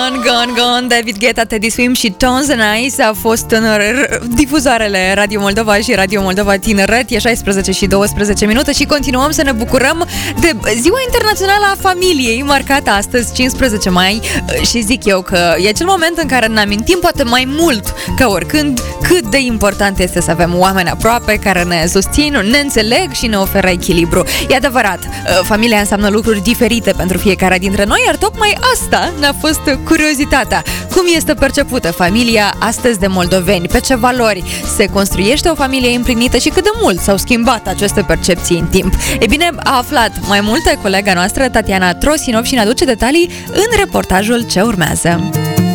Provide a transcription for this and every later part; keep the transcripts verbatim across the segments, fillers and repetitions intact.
Gone, Gone, Gone, David Guetta, Teddy Swims și Tones and Ice a fost în difuzoarele Radio Moldova și Radio Moldova Tineret. E șaisprezece și douăsprezece minute și continuăm să ne bucurăm de Ziua Internațională a Familiei, marcată astăzi, cincisprezece mai, și zic eu că e acel moment în care ne amintim poate mai mult ca oricând cât de important este să avem oameni aproape care ne susțin, ne înțeleg și ne oferă echilibru. E adevărat, familia înseamnă lucruri diferite pentru fiecare dintre noi, iar tocmai asta ne-a fost curiozitatea. Cum este percepută familia astăzi de moldoveni? Pe ce valori se construiește o familie împlinită și cât de mult s-au schimbat aceste percepții în timp? E bine, a aflat mai multe colega noastră, Tatiana Trosinov, și ne aduce detalii în reportajul ce urmează.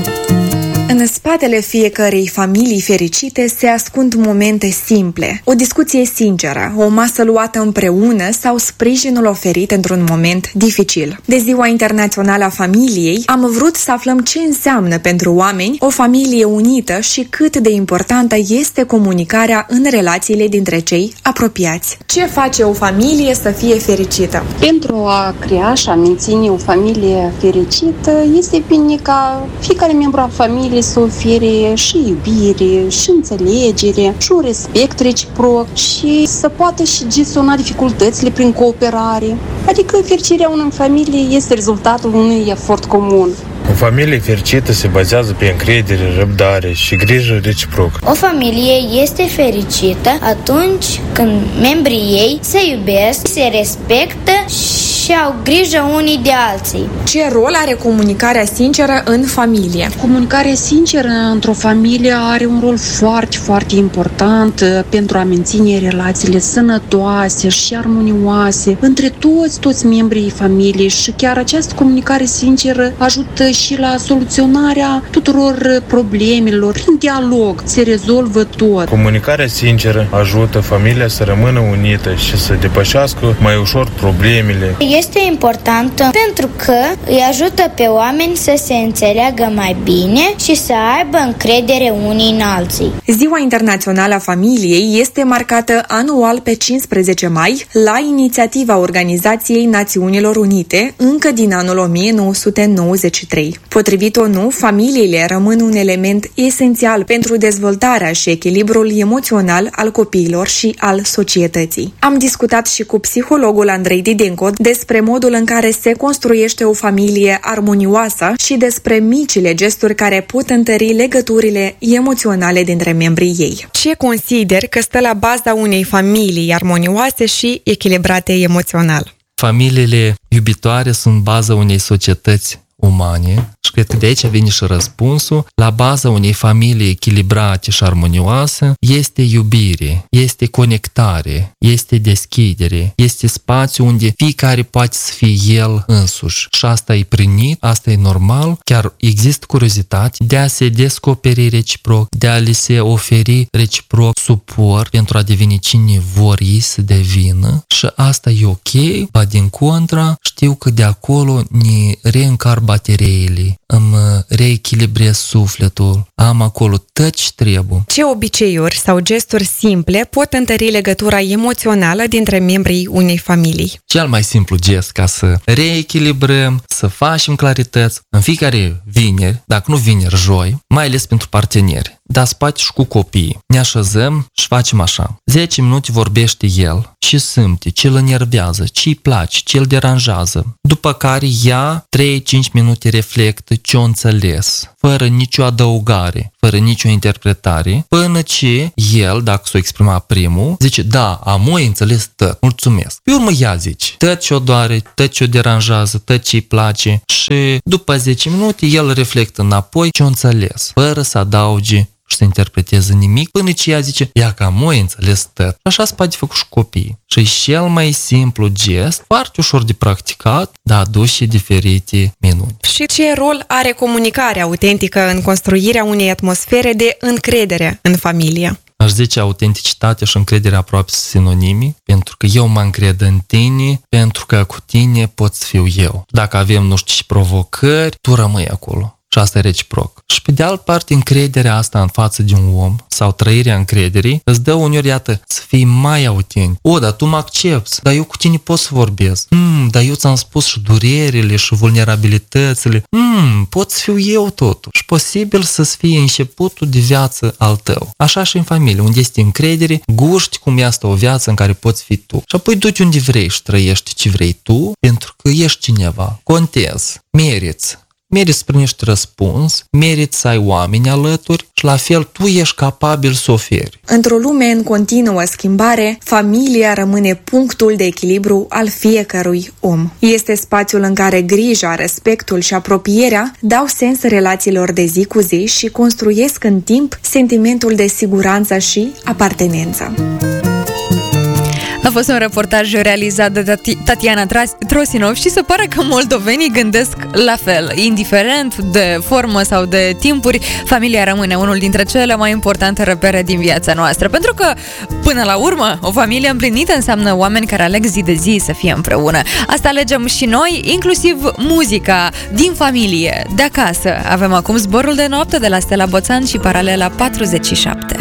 În spatele fiecărei familii fericite se ascund momente simple, o discuție sinceră, o masă luată împreună sau sprijinul oferit într-un moment dificil. De Ziua Internațională a Familiei am vrut să aflăm ce înseamnă pentru oameni o familie unită și cât de importantă este comunicarea în relațiile dintre cei apropiați. Ce face o familie să fie fericită? Pentru a crea și a menține o familie fericită, este bine ca fiecare membru al familiei să ofere și iubire, și înțelegere, și un respect reciproc și să poată și gestiona dificultățile prin cooperare. Adică fericirea unei familii este rezultatul unui efort comun. O familie fericită se bazează pe încredere, răbdare și grijă reciproc. O familie este fericită atunci când membrii ei se iubesc, se respectă și au grijă unii de alții. Ce rol are comunicarea sinceră în familie? Comunicarea sinceră într-o familie are un rol foarte, foarte important pentru a menține relațiile sănătoase și armonioase între toți, toți membrii familiei și chiar această comunicare sinceră ajută și la soluționarea tuturor problemelor. În dialog se rezolvă tot. Comunicarea sinceră ajută familia să rămână unită și să depășească mai ușor problemele. Este importantă pentru că îi ajută pe oameni să se înțeleagă mai bine și să aibă încredere unii în alții. Ziua Internațională a Familiei este marcată anual pe cincisprezece mai la inițiativa Organizației Națiunilor Unite încă din anul o mie nouă sute nouăzeci și trei. Potrivit O N U, familiile rămân un element esențial pentru dezvoltarea și echilibrul emoțional al copiilor și al societății. Am discutat și cu psihologul Andrei Didenco despre modul în care se construiește o familie armonioasă și despre micile gesturi care pot întări legăturile emoționale dintre membrii ei. Ce consideri că stă la baza unei familii armonioase și echilibrate emoțional? Familiile iubitoare sunt baza unei societăți umane și cred că de aici vine și răspunsul. La baza unei familii echilibrate și armonioase este iubire, este conectare, este deschidere, este spațiu unde fiecare poate să fie el însuși. Și asta e primit, asta e normal, chiar există curiozitate de a se descoperi reciproc, de a le se oferi reciproc suport pentru a deveni cine vor ei să devină și asta e ok, ba din contra, știu că de acolo ne reîncar bateriile, îmi reechilibrez sufletul, am acolo tot ce trebuie. Ce obiceiuri sau gesturi simple pot întări legătura emoțională dintre membrii unei familii? Cel mai simplu gest ca să reechilibrăm, să facem clarități în fiecare vineri, dacă nu vineri, joi, mai ales pentru parteneri, dar spate și cu copiii. Ne așezăm și facem așa. zece minute vorbește el, ce simte, ce îl enervează, ce îi place, ce îl deranjează. După care ea trei cinci minute reflectă ce-o înțeles, fără nicio adăugare, fără nicio interpretare, până ce el, dacă s-o exprima primul, zice, da, am o înțeles tot, mulțumesc. Pe urmă ea zice, tot ce-o doare, tot ce-o deranjează, tot ce-i place și după zece minute el reflectă înapoi ce-o înțeles, fără să adauge și să interpreteze nimic, până ce ea zice, ia că am o înțeles tot. Și așa se poate făcut și copiii. Și e cel mai simplu gest, foarte ușor de practicat, dar aduce diferite minuni. Și ce rol are comunicarea autentică în construirea unei atmosfere de încredere în familie? Aș zice, autenticitate și încredere aproape sinonimi, pentru că eu mă încred în tine, pentru că cu tine pot să fiu eu. Dacă avem nu știu ce provocări, tu rămâi acolo. și asta e reciproc. Și pe de altă parte, încrederea asta în față de un om sau trăirea încrederii îți dă uneori, iată, să fii mai autentic. O, dar tu mă accepți, dar eu cu tine pot să vorbesc. Hmm, dar eu ți-am spus și durerile și vulnerabilitățile. Hmm, pot să fiu eu totuși. Posibil să-ți fie începutul de viață al tău. Așa și în familie, unde este încredere, guști cum e asta o viață în care poți fi tu. Și apoi du-te unde vrei și trăiești ce vrei tu, pentru că ești cineva. Contezi, meriți. Meriți să primești răspuns, meriți să ai oameni alături și la fel tu ești capabil să oferi. Într-o lume în continuă schimbare, familia rămâne punctul de echilibru al fiecărui om. Este spațiul în care grija, respectul și apropierea dau sens relațiilor de zi cu zi și construiesc în timp sentimentul de siguranță și apartenență. A fost un reportaj realizat de Tatiana Trosinov și se pare că moldovenii gândesc la fel. Indiferent de formă sau de timpuri, familia rămâne unul dintre cele mai importante repere din viața noastră. Pentru că, până la urmă, o familie împlinită înseamnă oameni care aleg zi de zi să fie împreună. Asta alegem și noi, inclusiv muzica din familie, de acasă. Avem acum Zborul de noapte de la Stella Boțan și Paralela patruzeci și șapte.